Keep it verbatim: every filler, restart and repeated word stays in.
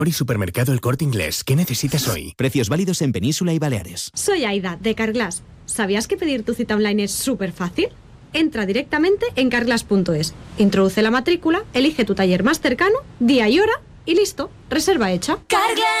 Y Supermercado El Corte Inglés. ¿Qué necesitas hoy? Precios válidos en Península y Baleares. Soy Aida, de Carglass. ¿Sabías que pedir tu cita online es súper fácil? Entra directamente en carglass punto es, introduce la matrícula, elige tu taller más cercano, día y hora y listo, reserva hecha. Carglass.